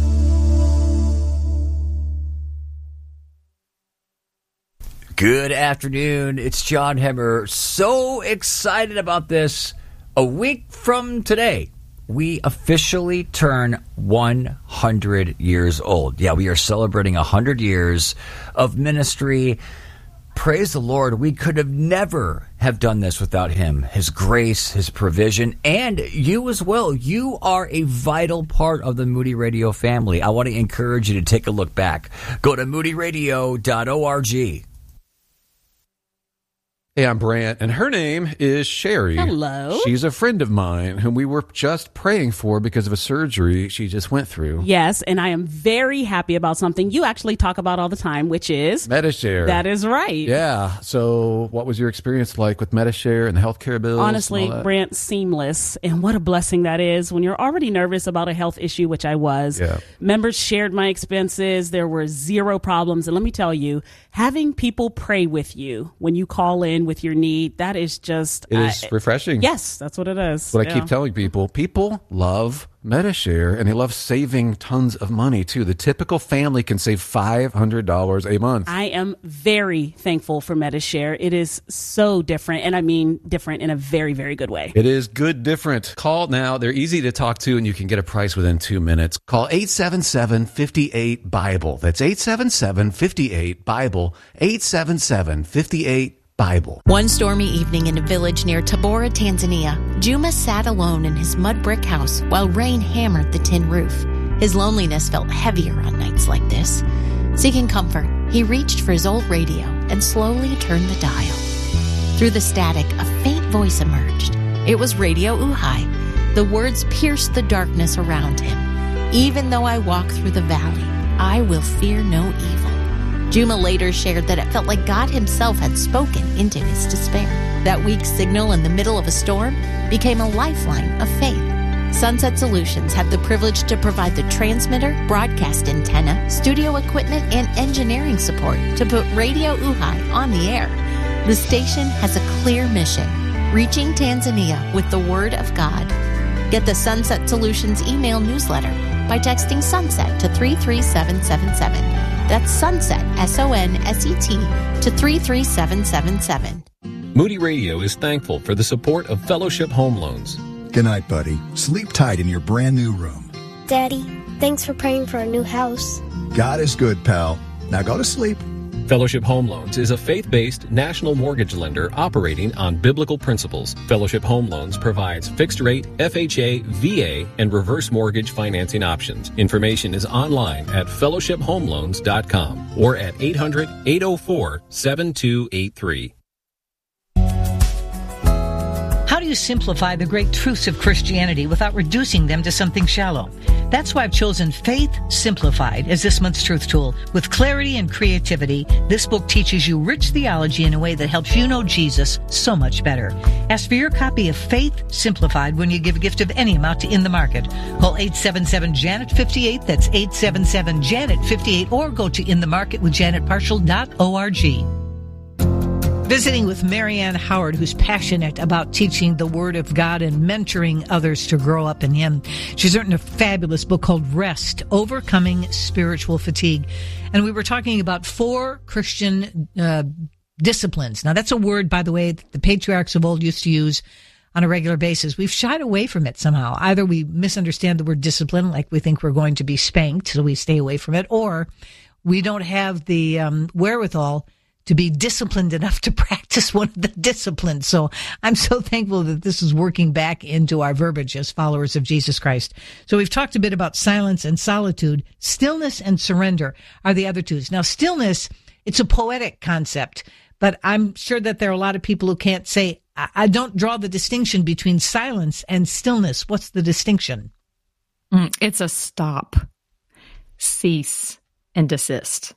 Good afternoon. It's John Hemmer. So excited about this. A week from today, we officially turn 100 years old. Yeah, we are celebrating 100 years of ministry. Praise the Lord. We could have never have done this without him, his grace, his provision, and you as well. You are a vital part of the Moody Radio family. I want to encourage you to take a look back. Go to moodyradio.org. Hey, I'm Brant, and her name is Sherry. Hello. She's a friend of mine whom we were just praying for because of a surgery she just went through. Yes, and I am very happy about something you actually talk about all the time, which is Medi-Share. That is right. Yeah. So what was your experience like with Medi-Share and the healthcare bills? Honestly, Brant, seamless. And what a blessing that is when you're already nervous about a health issue, which I was. Yeah. Members shared my expenses. There were zero problems. And let me tell you, having people pray with you when you call in with your need, that is just... It is refreshing. Yes, that's what it is. What I keep telling people. People love Medi-Share, and they love saving tons of money, too. The typical family can save $500 a month. I am very thankful for Medi-Share. It is so different, and I mean different in a very, very good way. It is good different. Call now. They're easy to talk to, and you can get a price within 2 minutes. Call 877-58-BIBLE. That's 877-58-BIBLE. 877-58-BIBLE. One stormy evening in a village near Tabora, Tanzania, Juma sat alone in his mud brick house while rain hammered the tin roof. His loneliness felt heavier on nights like this. Seeking comfort, he reached for his old radio and slowly turned the dial. Through the static, a faint voice emerged. It was Radio Uhai. The words pierced the darkness around him. Even though I walk through the valley, I will fear no evil. Juma later shared that it felt like God himself had spoken into his despair. That weak signal in the middle of a storm became a lifeline of faith. Sunset Solutions had the privilege to provide the transmitter, broadcast antenna, studio equipment, and engineering support to put Radio Uhai on the air. The station has a clear mission, reaching Tanzania with the Word of God. Get the Sunset Solutions email newsletter by texting SUNSET to 33777. That's SUNSET, SONSET, to 33777. Moody Radio is thankful for the support of Fellowship Home Loans. Good night, buddy. Sleep tight in your brand new room. Daddy, thanks for praying for our new house. God is good, pal. Now go to sleep. Fellowship Home Loans is a faith-based national mortgage lender operating on biblical principles. Fellowship Home Loans provides fixed-rate, FHA, VA, and reverse mortgage financing options. Information is online at fellowshiphomeloans.com or at 800-804-7283. How do you simplify the great truths of Christianity without reducing them to something shallow? That's why I've chosen Faith Simplified as this month's truth tool. With clarity and creativity, this book teaches you rich theology in a way that helps you know Jesus so much better. Ask for your copy of Faith Simplified when you give a gift of any amount to In the Market. Call 877-JANET-58, that's 877-JANET-58, or go to inthemarketwithjanetparshall.org. Visiting with Marianne Howard, who's passionate about teaching the Word of God and mentoring others to grow up in Him. She's written a fabulous book called Rest, Overcoming Spiritual Fatigue. And we were talking about 4 Christian disciplines. Now, that's a word, by the way, that the patriarchs of old used to use on a regular basis. We've shied away from it somehow. Either we misunderstand the word discipline, like we think we're going to be spanked, so we stay away from it, or we don't have the wherewithal to be disciplined enough to practice one of the disciplines. So I'm so thankful that this is working back into our verbiage as followers of Jesus Christ. So we've talked a bit about silence and solitude. Stillness and surrender are the other two. Now, stillness, it's a poetic concept, but I'm sure that there are a lot of people who can't say, I don't draw the distinction between silence and stillness. What's the distinction? It's a stop, cease, and desist.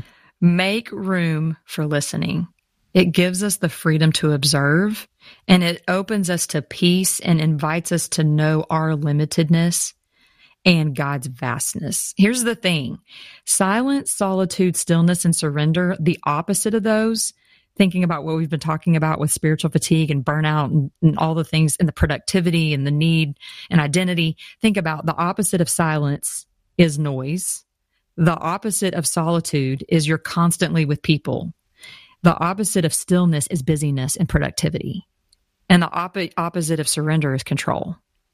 Make room for listening. It gives us the freedom to observe, and it opens us to peace and invites us to know our limitedness and God's vastness. Here's the thing. Silence, solitude, stillness, and surrender, the opposite of those, thinking about what we've been talking about with spiritual fatigue and burnout and all the things and the productivity and the need and identity, think about the opposite of silence is noise. The opposite of solitude is you're constantly with people. The opposite of stillness is busyness and productivity. And the opposite of surrender is control.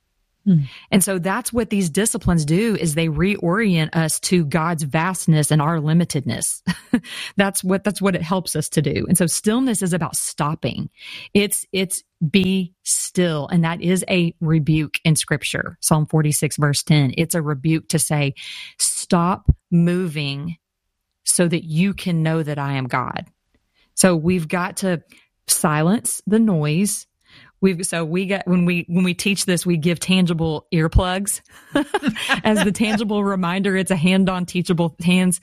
And so that's what these disciplines do, is they reorient us to God's vastness and our limitedness. That's what it helps us to do. And so stillness is about stopping. It's be still. And that is a rebuke in Scripture. Psalm 46 verse 10. It's a rebuke to say, stop moving so that you can know that I am God. So we've got to silence the noise. When we teach this, we give tangible earplugs as the tangible reminder. It's a hands-on teachable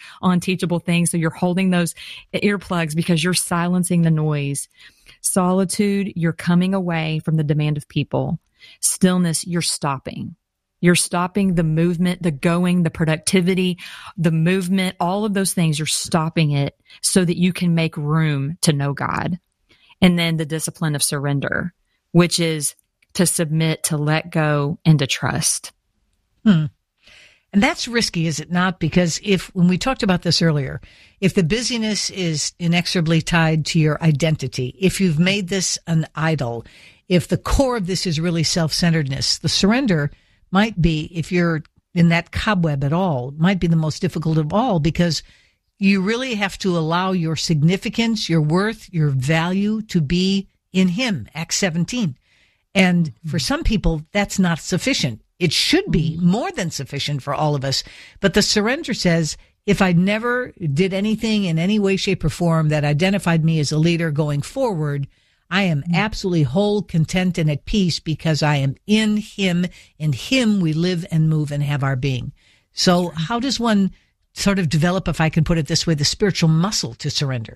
thing. So you're holding those earplugs because you're silencing the noise. Solitude, you're coming away from the demand of people. Stillness, you're stopping. You're stopping the movement, the going, the productivity, the movement, all of those things. You're stopping it so that you can make room to know God. And then the discipline of surrender, which is to submit, to let go, and to trust. And that's risky, is it not? Because when we talked about this earlier, if the busyness is inexorably tied to your identity, if you've made this an idol, if the core of this is really self-centeredness, the surrender might be, if you're in that cobweb at all, might be the most difficult of all, because you really have to allow your significance, your worth, your value to be in Him, Acts 17. And for some people, that's not sufficient. It should be more than sufficient for all of us. But the surrender says, if I never did anything in any way, shape, or form that identified me as a leader going forward, I am absolutely whole, content, and at peace because I am in Him. In Him we live and move and have our being. So how does one sort of develop, if I can put it this way, the spiritual muscle to surrender?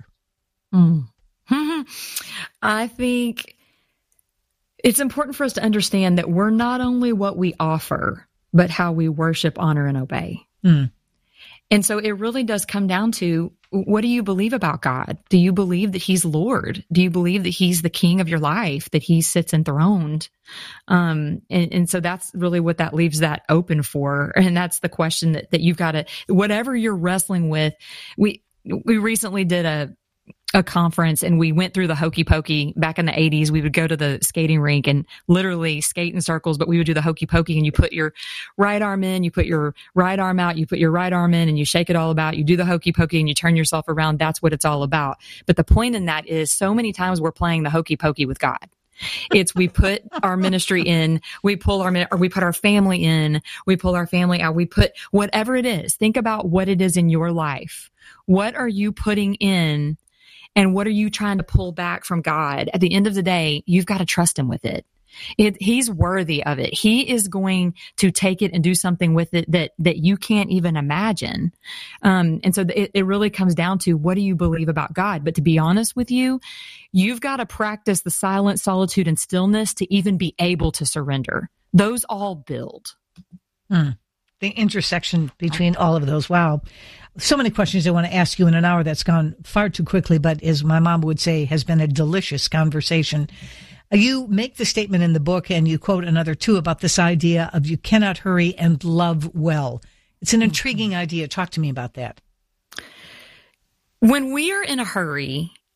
I think it's important for us to understand that we're not only what we offer, but how we worship, honor, and obey. And so it really does come down to, what do you believe about God? Do you believe that He's Lord? Do you believe that He's the King of your life, that He sits enthroned? And so that's really what that leaves that open for. And that's the question that you've got to, whatever you're wrestling with. We recently did a conference and we went through the hokey pokey. Back in the 80s, we would go to the skating rink and literally skate in circles, but we would do the hokey pokey, and you put your right arm in, you put your right arm out, you put your right arm in, and you shake it all about. You do the hokey pokey and you turn yourself around. That's what it's all about. But the point in that is, so many times we're playing the hokey pokey with God. It's, we put our ministry in, we put our family in, we pull our family out, we put whatever it is. Think about what it is in your life. What are you putting in? And what are you trying to pull back from God? At the end of the day, you've got to trust Him with it. He's worthy of it. He is going to take it and do something with it that you can't even imagine. And so it really comes down to, what do you believe about God? But to be honest with you, you've got to practice the silence, solitude, and stillness to even be able to surrender. Those all build. The intersection between all of those. Wow. So many questions I want to ask you in an hour that's gone far too quickly, but as my mom would say, has been a delicious conversation. You make the statement in the book, and you quote another too, about this idea of you cannot hurry and love well. It's an intriguing idea. Talk to me about that. When we are in a hurry,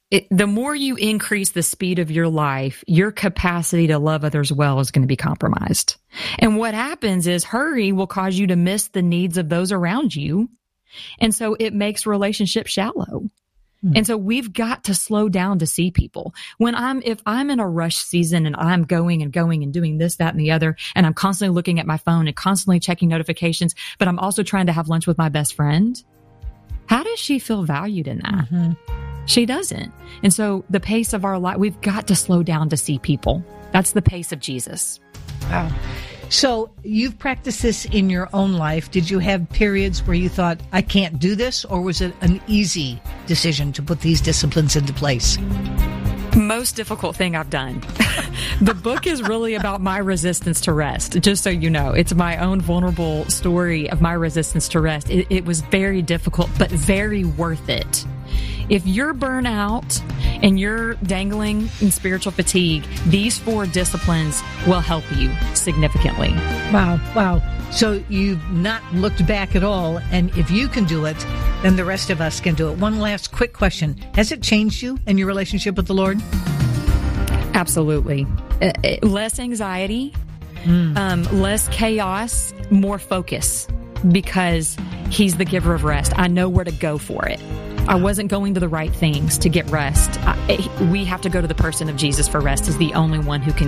the more you increase the speed of your life, your capacity to love others well is going to be compromised. And what happens is hurry will cause you to miss the needs of those around you. And so it makes relationships shallow. And so we've got to slow down to see people. If I'm in a rush season and I'm going and doing this, that, and the other, and I'm constantly looking at my phone and constantly checking notifications, but I'm also trying to have lunch with my best friend, how does she feel valued in that? Mm-hmm. She doesn't. And so the pace of our life, we've got to slow down to see people. That's the pace of Jesus. Wow. So you've practiced this in your own life. Did you have periods where you thought, I can't do this? Or was it an easy decision to put these disciplines into place? Most difficult thing I've done. The book is really about my resistance to rest, just so you know. It's my own vulnerable story of my resistance to rest. It was very difficult, but very worth it. If you're burnout and you're dangling in spiritual fatigue, these 4 disciplines will help you significantly. Wow. So you've not looked back at all. And if you can do it, then the rest of us can do it. One last quick question. Has it changed you and your relationship with the Lord? Absolutely. Less anxiety, less chaos, more focus, because He's the giver of rest. I know where to go for it. I wasn't going to the right things to get rest. We have to go to the person of Jesus for rest. He's the only one who can